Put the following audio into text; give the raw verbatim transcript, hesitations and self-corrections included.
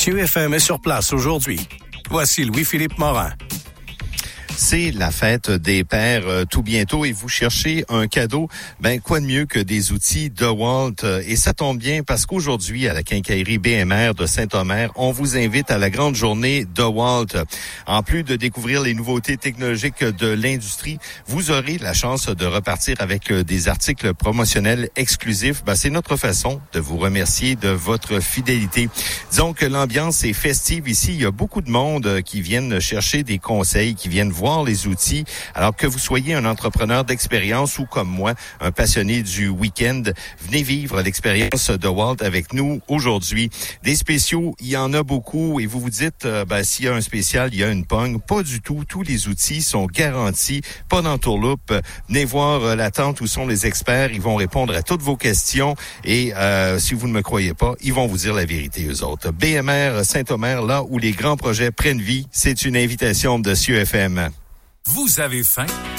Cieux F M est sur place aujourd'hui. Voici Louis-Philippe Morin. C'est la fête des pères euh, tout bientôt et vous cherchez un cadeau, ben quoi de mieux que des outils DeWalt euh, et ça tombe bien parce qu'aujourd'hui à la quincaillerie B M R de Saint-Omer, on vous invite à la grande journée DeWalt. En plus de découvrir les nouveautés technologiques de l'industrie, vous aurez la chance de repartir avec euh, des articles promotionnels exclusifs. Ben, c'est notre façon de vous remercier de votre fidélité. Disons que l'ambiance est festive ici, il y a beaucoup de monde qui viennent chercher des conseils, qui viennent voir les outils. Alors que vous soyez un entrepreneur d'expérience ou comme moi, un passionné du week-end, venez vivre l'expérience DeWalt avec nous aujourd'hui. Des spéciaux, il y en a beaucoup et vous vous dites, euh, ben, s'il y a un spécial, il y a une pogne. Pas du tout. Tous les outils sont garantis, pas d'entourloupe. Venez voir euh, la tente où sont les experts. Ils vont répondre à toutes vos questions et euh, si vous ne me croyez pas, ils vont vous dire la vérité eux autres. B M R Saint-Omer, là où les grands projets prennent vie, c'est une invitation de Cieux F M. Vous avez faim?